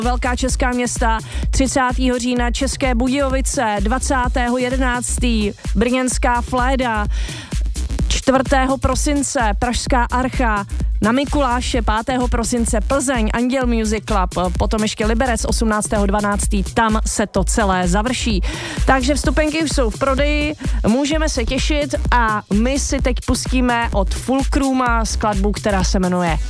velká česká města, 30. října České Budějovice, 20.11. brněnská Fléda, 4. prosince Pražská Archa, na Mikuláše 5. prosince Plzeň, Anděl Music Club, potom ještě Liberec 18.12. tam se to celé završí. Takže vstupenky už jsou v prodeji, můžeme se těšit a my si teď pustíme od Fulcruma skladbu, která se jmenuje